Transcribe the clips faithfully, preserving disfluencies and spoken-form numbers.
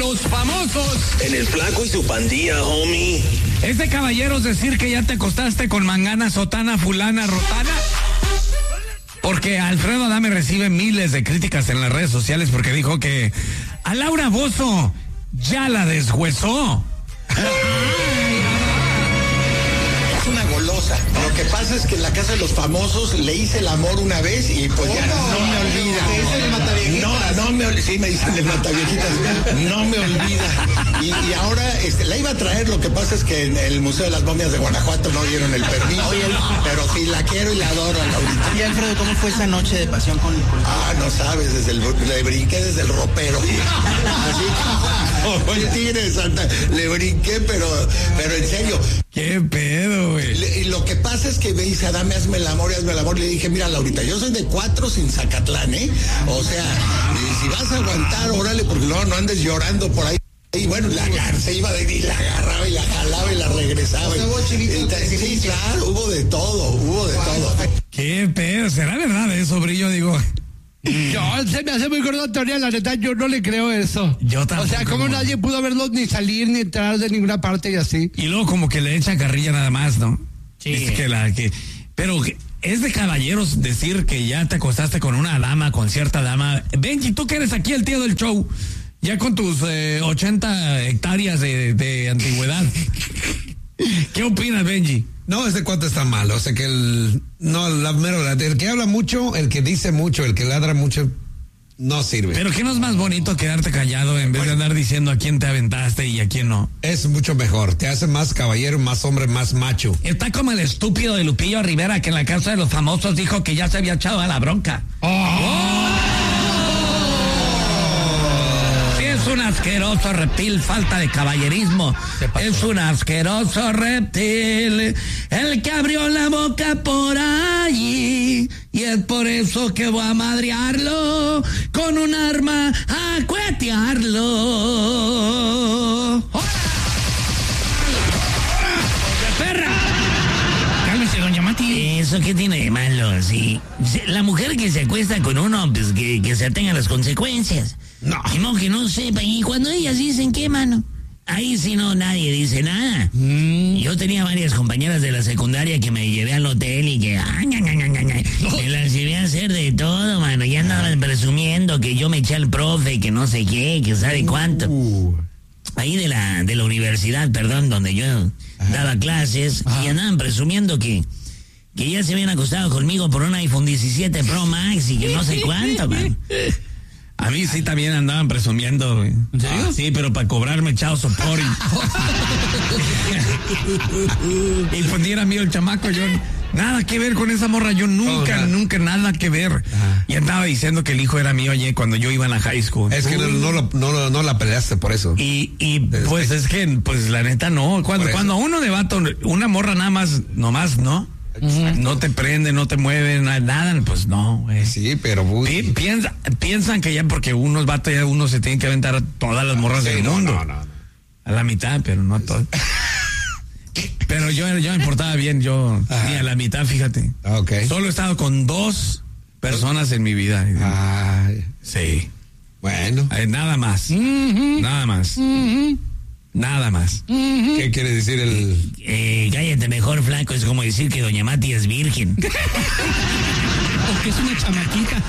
los famosos. En el Flaco y su pandilla, homie. ¿Es de caballeros decir que ya te acostaste con mangana, sotana, fulana, rotana? Porque Alfredo Adame recibe miles de críticas en las redes sociales porque dijo que a Laura Bozzo ya la deshuesó. Es una golosa. Lo que pasa es que en la casa de los famosos le hice el amor una vez y pues ya no me olvida. ¿Te dicen el mataviejitas? No, no me olvida. Sí, me dicen el mataviejitas. No me olvida. Y, y ahora este, la iba a traer, lo que pasa es que en el Museo de las Momias de Guanajuato no dieron el permiso. Oye, pero sí la quiero y la adoro a Laurita. Y Alfredo, ¿cómo fue esa noche de pasión con Nicole? Ah, no sabes, desde el, le brinqué desde el ropero. Así, oye, tigre, Santa, le brinqué, pero, pero en serio. ¿Qué pedo, güey? Le, y lo que pasa es que me dice, Adame, hazme el amor, hazme el amor. Le dije, mira, Laurita, yo soy de cuatro sin Zacatlán, ¿eh? O sea, y si vas a aguantar, órale, porque no, no andes llorando por ahí. Y bueno, la agar, se iba de y la agarraba y la jalaba y la regresaba. O sea, hubo chivito, y, sí, claro, hubo de todo, hubo de todo. ¿Qué pedo? ¿Será verdad eso, Brillo? Digo... Yo, se me hace muy gorda la teoría, la neta, yo no le creo eso. Yo tampoco. O sea, como no. nadie pudo verlos ni salir ni entrar de ninguna parte y así. Y luego como que le echa carrilla nada más, ¿no? Sí. Dice que la que... Pero es de caballeros decir que ya te acostaste con una dama, con cierta dama. Benji, tú que eres aquí el tío del show, ya con tus eh, ochenta hectáreas de, de antigüedad. ¿Qué opinas, Benji? No, este cuate está mal, o sea que el, no, la, mero, el que habla mucho, el que dice mucho, el que ladra mucho, no sirve. Pero ¿qué no es más bonito quedarte callado en vez de andar diciendo a quién te aventaste y a quién no? Es mucho mejor, te hace más caballero, más hombre, más macho. Está como el estúpido de Lupillo Rivera que en la casa de los famosos dijo que ya se había echado a la bronca. ¡Oh! Es un asqueroso reptil, falta de caballerismo. Es un asqueroso reptil, el que abrió la boca por allí. Y es por eso que voy a madrearlo con un arma a cuetearlo. ¡Hola! ¡Perra! Cálmese, doña Mati. ¿Eso qué tiene de malo? Sí. La mujer que se acuesta con uno, pues que, que se atenga a las consecuencias. No. No, que no sepa. Y cuando ellas dicen qué, mano, ahí sí no, nadie dice nada. Mm. Yo tenía varias compañeras de la secundaria que me llevé al hotel y que ay, ay, ay, ay, ay, no. Me las llevé a hacer de todo, mano. Ya andaban presumiendo que yo me eché al profe, que no sé qué, que sabe cuánto. Uh. Ahí de la, de la universidad, perdón, donde yo Ajá. daba clases, Ajá. y andaban presumiendo que que ya se habían acostado conmigo por un iPhone diecisiete Pro Max y que no sé cuánto, man. A mí sí también andaban presumiendo, güey. ¿En serio? Ah, sí, pero para cobrarme chao sopor. Y, y pues ni era mío el chamaco, yo nada que ver con esa morra, yo nunca, oh, nunca nada que ver. Ajá. Y andaba diciendo que el hijo era mío oye, cuando yo iba a la high school. Es que no, no, no, no, no la peleaste por eso. Y, y pues es que, pues la neta no. Cuando, cuando uno de vato, una morra nada más, nomás, ¿no? Uh-huh. No te prende, no te mueve, nada, pues no, güey. Sí, pero Pi- piensa, piensan que ya porque uno es vato, ya uno se tiene que aventar a todas las morras sí, del no, mundo. No, no, no. A la mitad, pero no a todas. Pero yo, yo me portaba bien, yo Ajá. ni a la mitad, fíjate. Okay. Solo he estado con dos personas en mi vida. Ah, sí. Bueno. Eh, nada más. Uh-huh. Nada más. Uh-huh. Nada más. Uh-huh. ¿Qué quiere decir el...? Eh, cállate mejor, flaco. Es como decir que doña Mati es virgen. Porque es una chamaquita.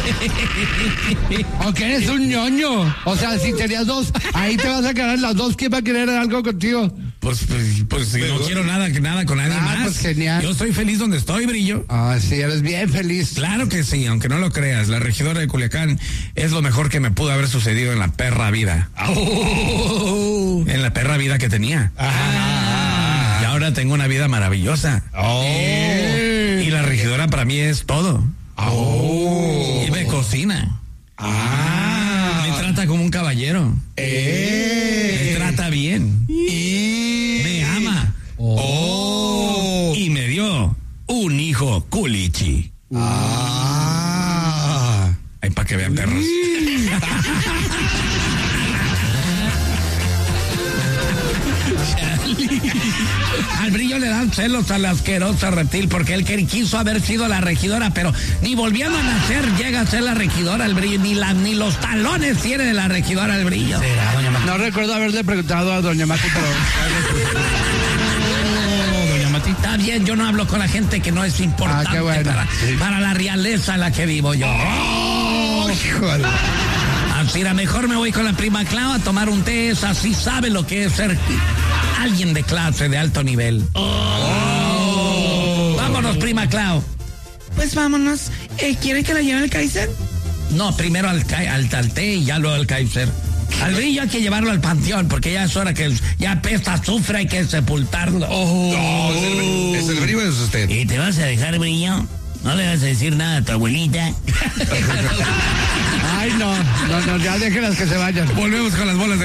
O que eres un ñoño. O sea, si tenías dos, ahí te vas a quedar las dos. ¿Quién va a querer algo contigo? Pues, pues, pues Pero, no quiero nada, nada con nadie ah, más. Pues genial. Yo estoy feliz donde estoy, Brillo. Ah, sí, eres bien feliz. Claro que sí, aunque no lo creas. La regidora de Culiacán es lo mejor que me pudo haber sucedido en la perra vida. Oh. En la perra vida que tenía. Ah. Y ahora tengo una vida maravillosa. Oh. Eh. Y la regidora para mí es todo. Oh. Y me cocina. Ah. Me trata como un caballero. Eh. Me trata bien. Eh. Me ama. Oh. Y me dio un hijo culichi. Ah. Ay, para que vean perros. Al Brillo le dan celos al asqueroso reptil porque él que quiso haber sido la regidora, pero ni volviendo a nacer llega a ser la regidora al Brillo, ni, la, ni los talones tiene de la regidora al Brillo. ¿Será, doña Mati? No recuerdo haberle preguntado a doña Mati, pero... doña Mati. Está bien, yo no hablo con la gente que no es importante ah, qué bueno. para, sí. para la realeza en la que vivo yo. Oh, híjole. Así a mejor me voy con la prima Clau a tomar un té, esa sí sabe lo que es ser alguien de clase de alto nivel. Oh. Vámonos, prima Clau. Pues vámonos. Eh, ¿Quiere que la lleve al Kaiser? No, primero al, al, al té y ya luego al Kaiser. Al Brillo hay que llevarlo al panteón, porque ya es hora que ya apesta azufre, hay que sepultarlo. Oh. No, es el, es el Brillo, es usted. ¿Y te vas a dejar, Brillo? ¿No le vas a decir nada a tu abuelita? Ay, no, no, no, ya déjenlas que se vayan. Volvemos con las bolas de